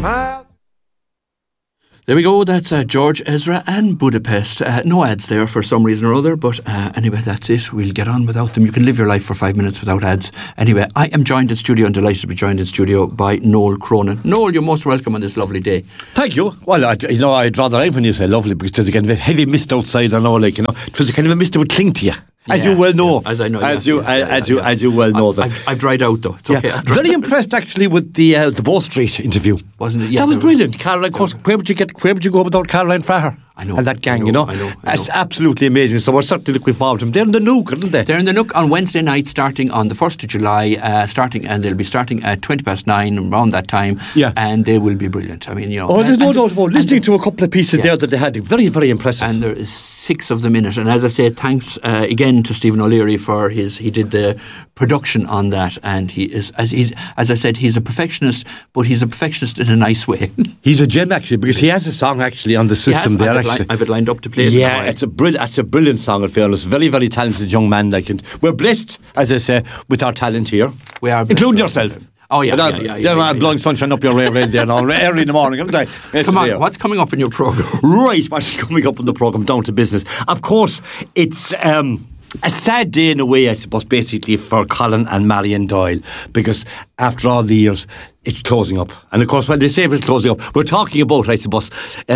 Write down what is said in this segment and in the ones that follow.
There we go, that's George Ezra and Budapest. No ads there for some reason or other, but anyway, that's it. We'll get on without them. You can live your life for 5 minutes without ads. Anyway, I am joined in studio and delighted to be joined in studio by Noel Cronin. Noel, you're most welcome on this lovely day. Thank you. Well, I'd rather when you say lovely, because there's a kind of heavy mist outside, I know, like, it was a kind of a mist that would cling to you. As you well know, as I know, as you well know, that I've dried out though. It's okay. Very impressed actually with the Bow Street interview, wasn't it? Yeah, that was brilliant. Caroline, of course, where would you go without Caroline Farrar? I know, and that gang, I know. It's absolutely amazing. So we're certainly looking forward to them. They're in the Nook, aren't they? They're in the Nook on Wednesday night, starting on the 1st of July, and they'll be starting at 9:20 around that time. Yeah, and they will be brilliant. I mean, there's no doubt about listening to a couple of pieces there that they had. Very, very impressive. And there is 6 of them in it. And as I say, thanks again to Stephen O'Leary for he did the production on that. And he is, as I said, he's a perfectionist, but he's a perfectionist in a nice way. He's a gem actually, because he has a song actually on the system there. I've it lined up to play. Yeah, it's a brilliant song, in fairness. Very, very talented young man. We're blessed, as I say, with our talent here. We are, including yourself. Oh yeah, blowing sunshine up your radio there now, early in the morning, haven't I? Come on, what's coming up in your programme? Right, what's coming up in the programme? Down to business. Of course, it's a sad day in a way, I suppose, basically for Colin and Marion Doyle, because after all the years, it's closing up. And of course, when they say it's closing up, we're talking about, I suppose,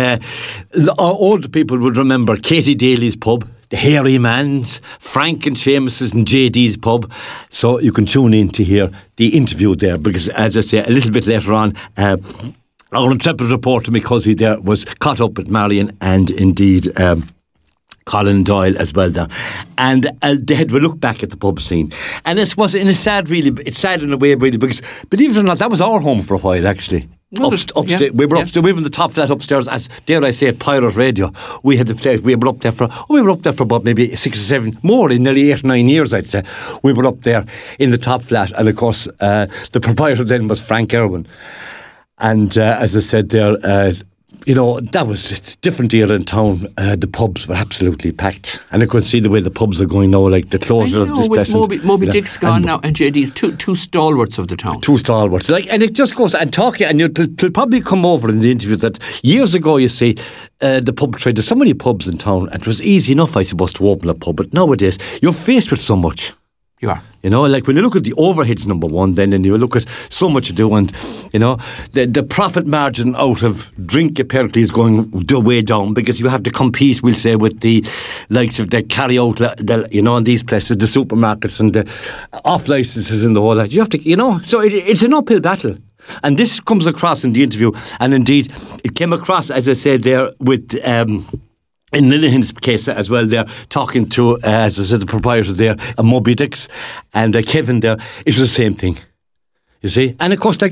old people would remember Katie Daly's pub, the Hairy Man's, Frank and Seamus's and JD's pub. So you can tune in to hear the interview there, because as I say, a little bit later on, our intrepid reporter, Mick there, was caught up with Marion and indeed Colin Doyle as well there, and they had a look back at the pub scene, and it was it's sad in a way really, because believe it or not, that was our home for a while actually. Upstairs, we were upstairs. We were in the top flat upstairs, as dare I say it, Pirate Radio. We had the place. We were up there for about maybe 6 or 7 more, in nearly 8 or 9 years, I'd say. We were up there in the top flat, and of course, the proprietor then was Frank Irwin, and as I said there. That was a different era in town. The pubs were absolutely packed, and I could see the way the pubs are going now, like the closure of this place. Moby Dick's gone now, and JD's two stalwarts of the town. Two stalwarts, and it just goes and talking, and you'll probably come over in the interview that years ago, you see, the pub trade. There's so many pubs in town, and it was easy enough, I suppose, to open a pub. But nowadays, you're faced with so much. You are. Like when you look at the overheads, number one, then, and you look at so much to do, and, the profit margin out of drink apparently is going way down, because you have to compete, we'll say, with the likes of the carry-out, in these places, the supermarkets and the off-licenses and the whole lot. You have to, so it's an uphill battle. And this comes across in the interview, and indeed, it came across, as I said there, with... in Lillihan's case as well, they're talking to, as I said, the proprietor there, Moby Dick's, and Kevin there. It was the same thing, you see. And of course, dare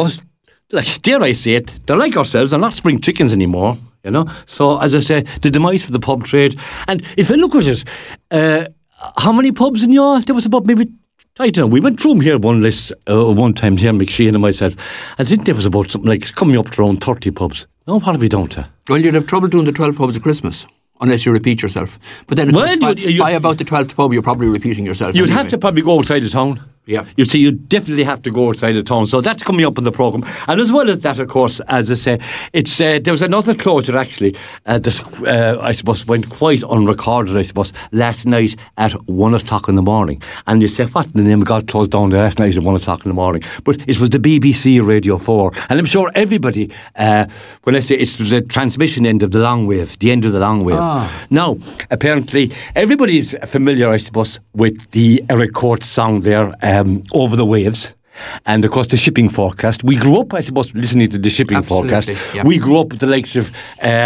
I say it, they're like ourselves. They're not spring chickens anymore, So, as I say, the demise for the pub trade. And if you look at it, how many pubs in Youghal? There was about maybe, I don't know, we went through them here one time here, McShane and myself. I think there was about something like coming up to around 30 pubs. No, what have we done to? Well, you'd have trouble doing the 12 pubs at Christmas, unless you repeat yourself. But then, by about the 12th pub, you're probably repeating yourself. You'd have to probably go outside the town. Yeah. You see, you definitely have to go outside of town. So that's coming up in the programme. And as well as that, of course, as I say, it's there was another closure actually that I suppose went quite unrecorded, I suppose, last night at 1 o'clock in the morning. And you say, what in the name of God closed down last night at 1 o'clock in the morning? But it was the BBC Radio 4. And I'm sure everybody, when I say it's the transmission end of the long wave, the end of the long wave. Now, apparently, everybody's familiar, I suppose, with the Eric Court song there, Over the Waves, and of course the shipping forecast. We grew up, I suppose, listening to the shipping forecast. Yeah. We grew up with the likes of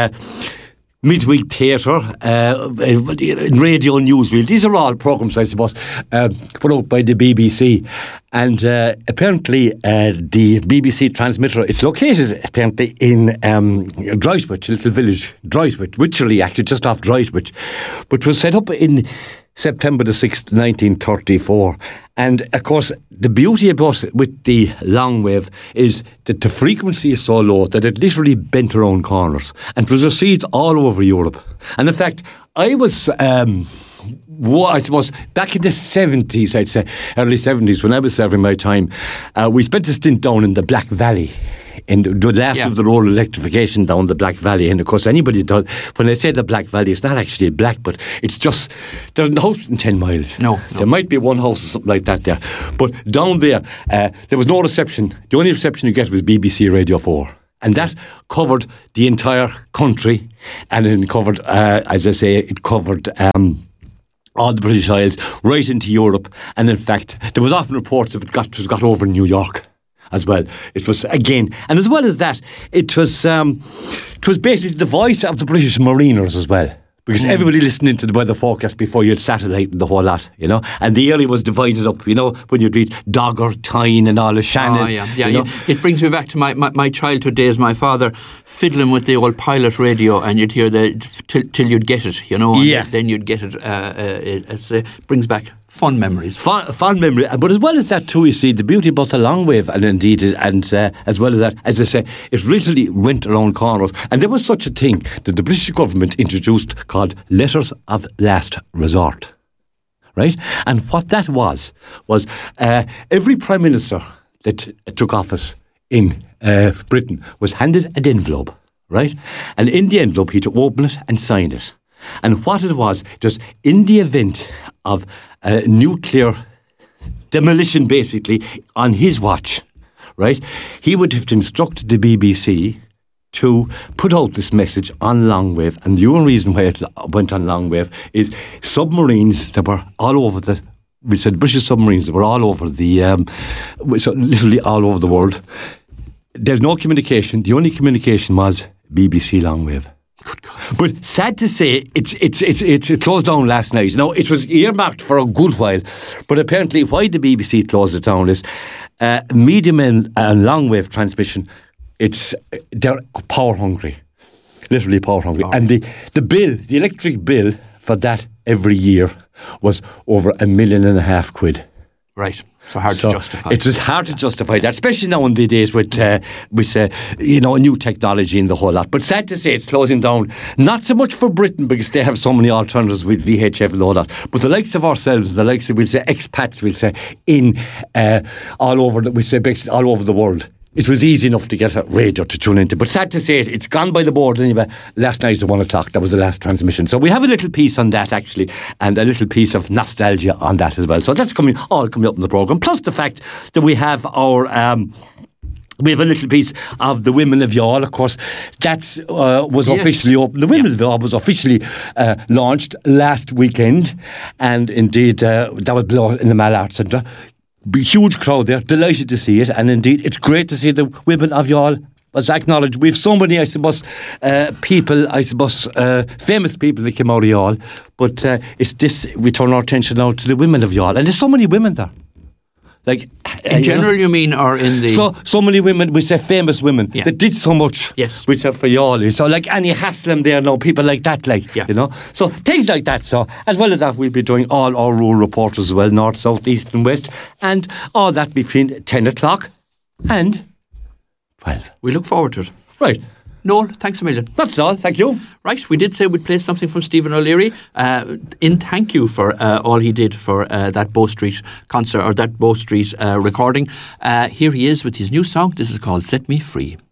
midweek theatre, radio newsreel. These are all programmes, I suppose, put out by the BBC. And apparently the BBC transmitter, it's located apparently in Droitwich, a little village, Droitwich, Wycherley actually, just off Droitwich, which was set up in September the 6th, 1934. And of course, the beauty about it with the long wave is that the frequency is so low that it literally bent around corners, and it was received all over Europe. And in fact, I was, I suppose, back in the 70s, I'd say, early 70s, when I was serving my time, we spent a stint down in the Black Valley in the last of the road electrification down the Black Valley. And of course, anybody does, when they say the Black Valley, it's not actually black, but it's just, there's no house in 10 miles. No. There might be one house or something like that there. But down there, there was no reception. The only reception you get was BBC Radio 4. And that covered the entire country, and it covered, as I say, it covered all the British Isles, right into Europe. And in fact, there was often reports of it got over in New York as well. It was, again, and as well as that, it was basically the voice of the British Mariners as well. Because everybody listening to the weather forecast before you had satellite and the whole lot, you know. And the area was divided up, you know, when you'd read Dogger, Tyne and all the Shannon. Oh, yeah. You know? It brings me back to my childhood days. My father fiddling with the old pilot radio, and you'd hear till you'd get it, you know. And then you'd get it. It brings back fun memories. Fun memory. But as well as that too, you see, the beauty about the long wave, and indeed, and as well as that, as I say, it literally went around corners. And there was such a thing that the British government introduced called Letters of Last Resort. Right? And what that was every Prime Minister that took office in Britain was handed an envelope, right? And in the envelope, he had to open it and sign it. And what it was, just in the event of nuclear demolition, basically, on his watch, right, he would have instructed the BBC to put out this message on long wave. And the only reason why it went on long wave is submarines that were all over we said British submarines that were all over literally all over the world. There's no communication. The only communication was BBC long wave. Good God. But sad to say, it closed down last night. Now, it was earmarked for a good while, but apparently why the BBC closed it down is medium and long wave transmission. They're power hungry, literally power hungry, and the electric bill for that every year was over £1.5 million. Right. So hard to justify. It's just hard to justify that, especially now in the days with new technology and the whole lot. But sad to say, it's closing down. Not so much for Britain, because they have so many alternatives with VHF and all that. But the likes of ourselves, the likes of, we'll say, expats, we'll say, all over the world. It was easy enough to get a radio to tune into. But sad to say, it's gone by the board anyway. Last night at 1 o'clock, that was the last transmission. So we have a little piece on that, actually, and a little piece of nostalgia on that as well. So that's all coming up in the programme. Plus the fact that we have our... we have a little piece of the Women of Youghal. Of course, that was officially open. The Women of Youghal was officially launched last weekend. And indeed, that was below in the Mall Arts Centre. Huge crowd there, delighted to see it, and indeed it's great to see the Women of Youghal was acknowledged. We have so many, I suppose, people, famous people that came out of Youghal, but it's this, we turn our attention now to the Women of Youghal, and there's so many women there. Like in general, you mean, or in the... So many women, we say famous women, that did so much, we said, for Youghal. So like Annie Haslam there now, people like that, you know. So things like that. So as well as that, we'll be doing all our rural reports as well, north, south, east and west, and all that between 10 o'clock and 12. We look forward to it. Right. Noel, thanks a million. That's all, thank you. Right, we did say we'd play something from Stephen O'Leary in thank you for all he did for that Bow Street concert, or that Bow Street recording. Here he is with his new song. This is called Set Me Free.